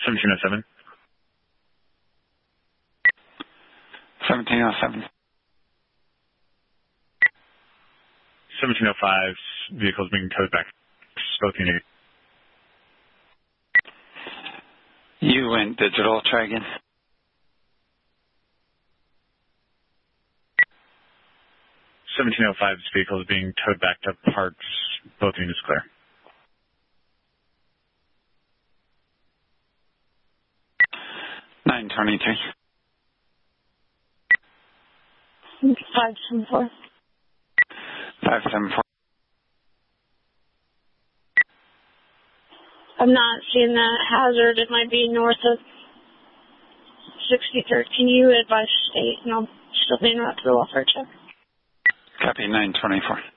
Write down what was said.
1707. 1707. 1705's vehicles being towed back. Both units. You went digital. Try again. 1705's vehicles being towed back to Parks. Both units clear. $923. 574. 574. I'm not seeing that hazard. It might be north of 63rd. Can you advise state, and I'll still be in route to the welfare check? Copy 924.